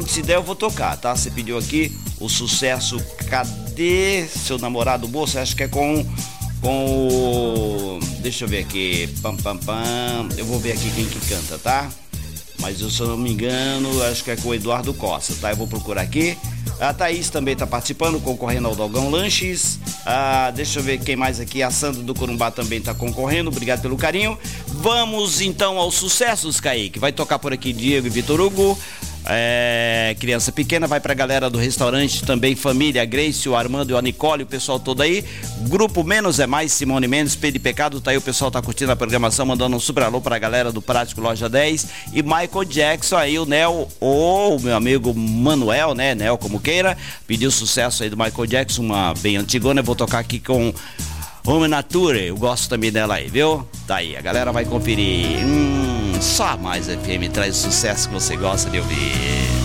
se der eu vou tocar, tá? Você pediu aqui o sucesso Cadê Seu Namorado Moço? Acho que é com o... Deixa eu ver aqui. Eu vou ver aqui quem que canta, tá? Mas se eu não me engano, acho que é com o Eduardo Costa, tá? Eu vou procurar aqui. A Thaís também tá participando, concorrendo ao Dogão Lanches. Deixa eu ver quem mais aqui. A Sandra do Corumbá também tá concorrendo. Obrigado pelo carinho. Vamos então aos sucessos, Kaique. Vai tocar por aqui Diego e Vitor Hugo. Criança Pequena, vai pra galera do restaurante também, família, Grace, o Armando e a Nicole, o pessoal todo aí. Grupo Menos é Mais, Simone Mendes, Pedro e Pecado, tá aí, o pessoal tá curtindo a programação, mandando um super alô pra galera do Prático Loja 10. E Michael Jackson aí, o Nel, o meu amigo Manuel, né, Nel como queira, pediu sucesso aí do Michael Jackson, uma bem antigona. Eu vou tocar aqui com Homem Nature, eu gosto também dela aí, viu? Tá aí, a galera vai conferir. Só a Mais FM traz o sucesso que você gosta de ouvir.